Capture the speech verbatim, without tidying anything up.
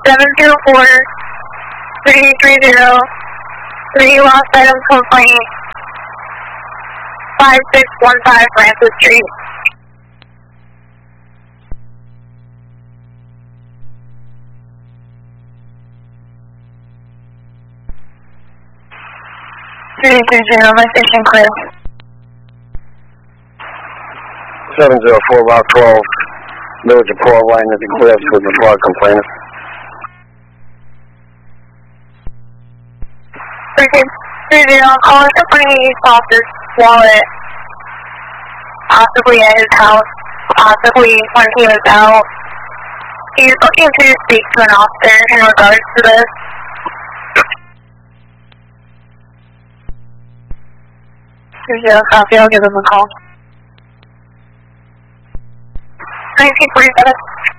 seven zero four, three three zero, three lost item complaint, five six one five Francis Street. three three zero, my station clear. seven zero four, Route twelve, Village of Portland, is eclipsed with the fraud complainant. three zero, calling for finding East Office wallet, possibly at his house, possibly when he was out. He's looking to speak to an officer in regards to this. three zero, copy, I'll give him a call. nineteen forty-seven.